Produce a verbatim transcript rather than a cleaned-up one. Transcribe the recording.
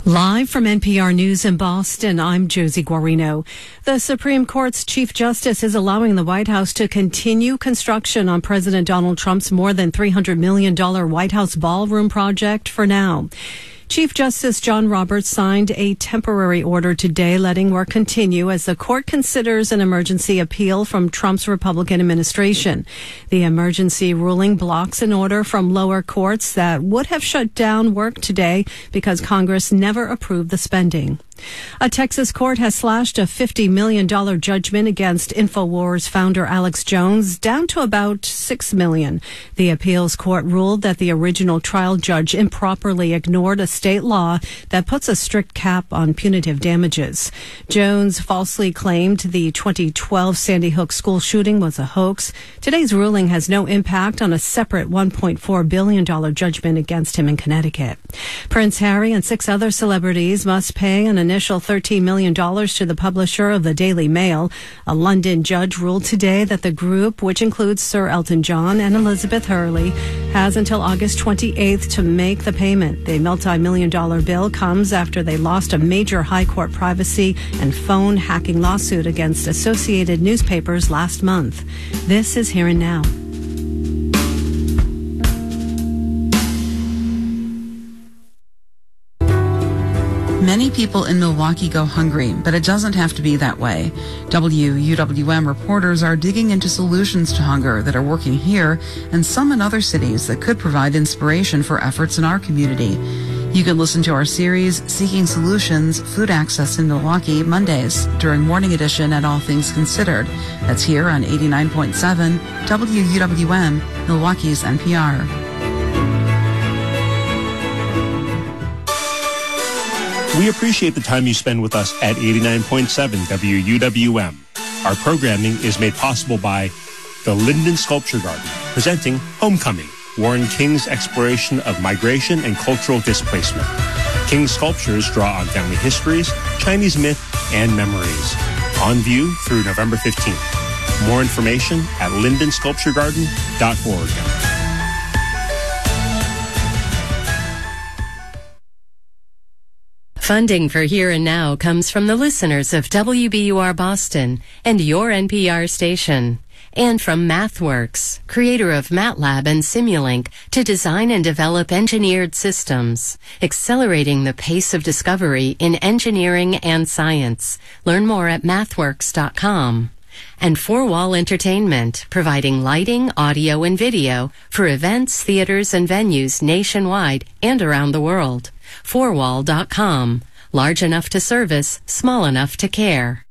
Live from N P R News in Boston, I'm Josie Guarino. The Supreme Court's Chief Justice is allowing the White House to continue construction on President Donald Trump's more than three hundred million dollars White House ballroom project for now. Chief Justice John Roberts signed a temporary order today letting work continue as the court considers an emergency appeal from Trump's Republican administration. The emergency ruling blocks an order from lower courts that would have shut down work today because Congress never approved the spending. A Texas court has slashed a fifty million dollars judgment against InfoWars founder Alex Jones down to about six million dollars. The appeals court ruled that the original trial judge improperly ignored a state law that puts a strict cap on punitive damages. Jones falsely claimed the twenty twelve Sandy Hook school shooting was a hoax. Today's ruling has no impact on a separate one point four billion dollars judgment against him in Connecticut. Prince Harry and six other celebrities must pay an initial thirteen million dollars to the publisher of the Daily Mail. A London judge ruled today that the group, which includes Sir Elton John and Elizabeth Hurley, has until August twenty-eighth to make the payment. The multi-million dollar bill comes after they lost a major high court privacy and phone hacking lawsuit against Associated Newspapers last month. This is Here and Now. Many people in Milwaukee go hungry, but it doesn't have to be that way. W U W M reporters are digging into solutions to hunger that are working here and some in other cities that could provide inspiration for efforts in our community. You can listen to our series, Seeking Solutions, Food Access in Milwaukee, Mondays during Morning Edition at All Things Considered. That's here on eighty-nine point seven W U W M, Milwaukee's N P R. We appreciate the time you spend with us at eighty-nine point seven W U W M. Our programming is made possible by the Linden Sculpture Garden, presenting Homecoming, Warren King's exploration of migration and cultural displacement. King's sculptures draw on family histories, Chinese myth, and memories. On view through November fifteenth. More information at linden sculpture garden dot org. Funding for Here and Now comes from the listeners of W B U R Boston and your N P R station, and from MathWorks, creator of MATLAB and Simulink, to design and develop engineered systems, accelerating the pace of discovery in engineering and science. Learn more at mathworks dot com. And Four Wall Entertainment, providing lighting, audio, and video for events, theaters, and venues nationwide and around the world. four wall dot com. Large enough to service, small enough to care.